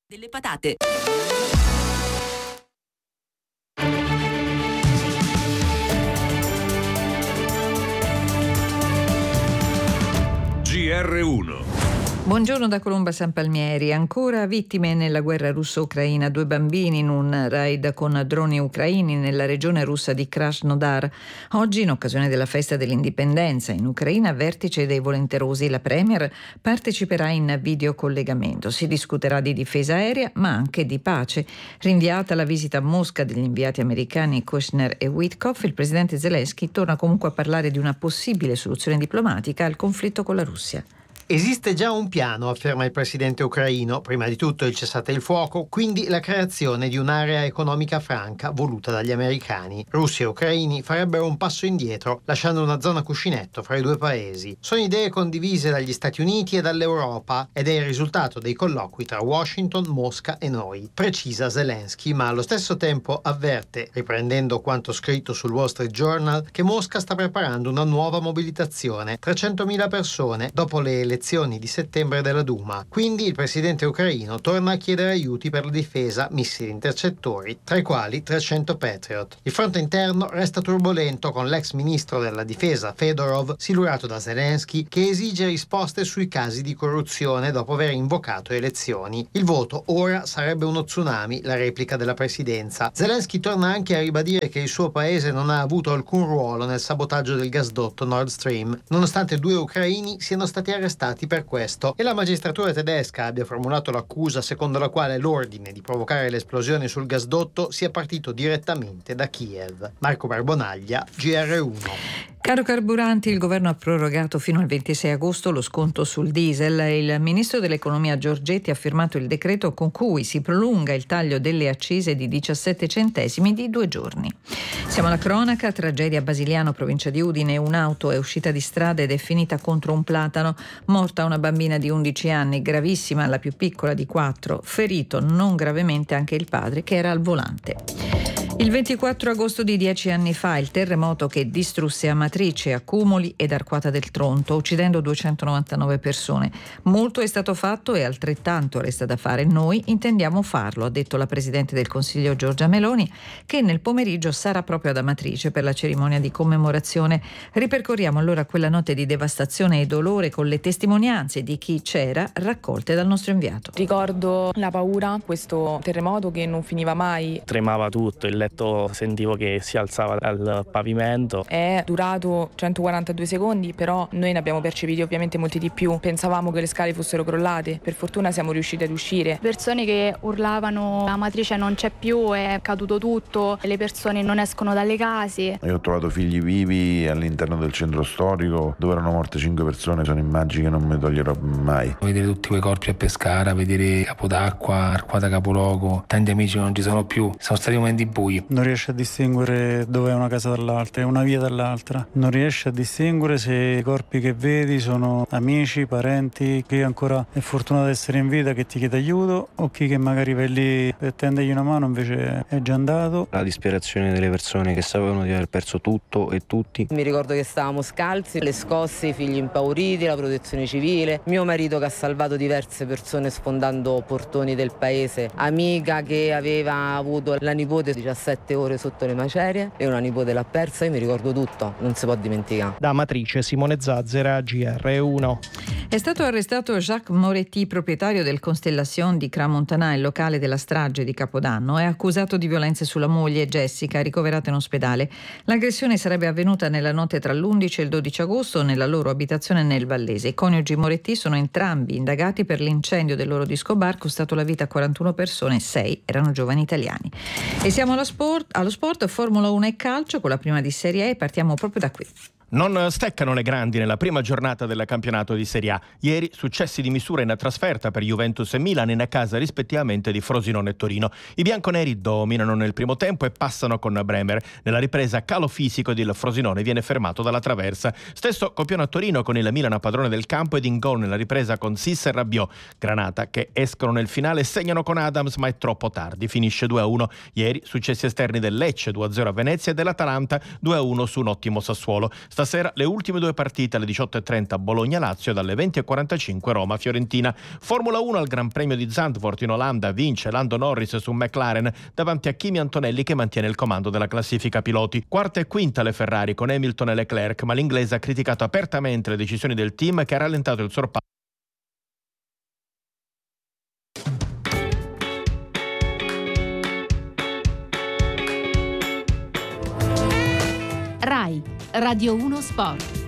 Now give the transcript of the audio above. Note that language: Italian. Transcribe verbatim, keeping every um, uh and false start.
Delle patate. G R uno. Buongiorno da Colomba San Palmieri. Ancora vittime nella guerra russo-ucraina, due bambini in un raid con droni ucraini nella regione russa di Krasnodar. Oggi, in occasione della festa dell'indipendenza in Ucraina, vertice dei volenterosi, la Premier parteciperà in videocollegamento. Si discuterà di difesa aerea, ma anche di pace. Rinviata la visita a Mosca degli inviati americani Kushner e Witkoff, il presidente Zelensky torna comunque a parlare di una possibile soluzione diplomatica al conflitto con la Russia. Esiste già un piano, afferma il presidente ucraino, prima di tutto il cessate il fuoco, quindi la creazione di un'area economica franca voluta dagli americani. Russi e ucraini farebbero un passo indietro, lasciando una zona cuscinetto fra i due paesi. Sono idee condivise dagli Stati Uniti e dall'Europa ed è il risultato dei colloqui tra Washington, Mosca e noi, precisa Zelensky, ma allo stesso tempo avverte, riprendendo quanto scritto sul Wall Street Journal, che Mosca sta preparando una nuova mobilitazione, trecentomila persone dopo le elezioni di settembre della Duma. Quindi il presidente ucraino torna a chiedere aiuti per la difesa, missili intercettori, tra i quali trecento Patriot. Il fronte interno resta turbolento, con l'ex ministro della difesa Fedorov silurato da Zelensky che esige risposte sui casi di corruzione dopo aver invocato elezioni. Il voto ora sarebbe uno tsunami, la replica della presidenza. Zelensky torna anche a ribadire che il suo paese non ha avuto alcun ruolo nel sabotaggio del gasdotto Nord Stream, nonostante due ucraini siano stati arrestati per questo, e la magistratura tedesca abbia formulato l'accusa secondo la quale l'ordine di provocare l'esplosione sul gasdotto sia partito direttamente da Kiev. Marco Barbonaglia, G R uno. Caro carburanti, il governo ha prorogato fino al ventisei agosto lo sconto sul diesel. Il ministro dell'economia Giorgetti ha firmato il decreto con cui si prolunga il taglio delle accise di diciassette centesimi di due giorni. Siamo alla cronaca, tragedia a Basiliano, provincia di Udine. Un'auto è uscita di strada ed è finita contro un platano. Morta una bambina di undici anni, gravissima la più piccola di quattro. Ferito non gravemente anche il padre che era al volante. Il ventiquattro agosto di dieci anni fa, il terremoto che distrusse Amatrice, Accumoli ed Arquata del Tronto, uccidendo duecentonovantanove persone. Molto è stato fatto e altrettanto resta da fare. Noi intendiamo farlo, ha detto la Presidente del Consiglio Giorgia Meloni, che nel pomeriggio sarà proprio ad Amatrice per la cerimonia di commemorazione. Ripercorriamo allora quella notte di devastazione e dolore con le testimonianze di chi c'era, raccolte dal nostro inviato. Ricordo la paura, questo terremoto che non finiva mai. Tremava tutto, il letto sentivo che si alzava dal pavimento. È durato centoquarantadue secondi, però noi ne abbiamo percepiti ovviamente molti di più. Pensavamo che le scale fossero crollate, per fortuna siamo riusciti ad uscire. Persone che urlavano la matrice non c'è più, è caduto tutto, le persone non escono dalle case. Io ho trovato figli vivi all'interno del centro storico dove erano morte cinque persone, sono immagini che non mi toglierò mai. Vedere tutti quei corpi a Pescara, vedere Capodacqua, Arquata Capoluogo, tanti amici non ci sono più, sono stati momenti bui. Non riesce a distinguere dove è una casa dall'altra, è una via dall'altra. Non riesce a distinguere se i corpi che vedi sono amici, parenti, chi ancora è fortunato ad essere in vita che ti chiede aiuto o chi che magari vai lì per tendergli una mano invece è già andato. La disperazione delle persone che sapevano di aver perso tutto e tutti. Mi ricordo che stavamo scalzi, le scosse, i figli impauriti, la protezione civile, mio marito che ha salvato diverse persone sfondando portoni del paese, amica che aveva avuto la nipote diciassette ore sotto le macerie e una nipote l'ha persa. Io mi ricordo tutto, non si può dimenticare. Da Amatrice, Simone Zazzera, G R uno. È stato arrestato Jacques Moretti, proprietario del Constellation di Crans-Montana, il locale della strage di Capodanno. È accusato di violenze sulla moglie Jessica, ricoverata in ospedale. L'aggressione sarebbe avvenuta nella notte tra l'undici e il dodici agosto nella loro abitazione nel Vallese. I coniugi Moretti sono entrambi indagati per l'incendio del loro disco bar, costato la vita a quarantuno persone, sei erano giovani italiani. E siamo allo sport, allo sport, Formula uno e calcio con la prima di Serie A e partiamo proprio da qui. Non steccano le grandi nella prima giornata del campionato di Serie A. Ieri successi di misura in trasferta per Juventus e Milan, in casa rispettivamente di Frosinone e Torino. I bianconeri dominano nel primo tempo e passano con Bremer. Nella ripresa calo fisico ed il Frosinone viene fermato dalla traversa. Stesso copione a Torino con il Milan a padrone del campo ed in gol nella ripresa con Sisse e Rabiot. Granata che escono nel finale e segnano con Adams, ma è troppo tardi. Finisce due a uno. Ieri successi esterni del Lecce due a zero a Venezia e dell'Atalanta due a uno su un ottimo Sassuolo. Stasera le ultime due partite alle diciotto e trenta Bologna-Lazio e alle venti e quarantacinque Roma-Fiorentina. Formula uno al Gran Premio di Zandvoort in Olanda vince Lando Norris su McLaren davanti a Kimi Antonelli che mantiene il comando della classifica piloti. Quarta e quinta le Ferrari con Hamilton e Leclerc, ma l'inglese ha criticato apertamente le decisioni del team che ha rallentato il sorpasso. RAI Radio uno Sport.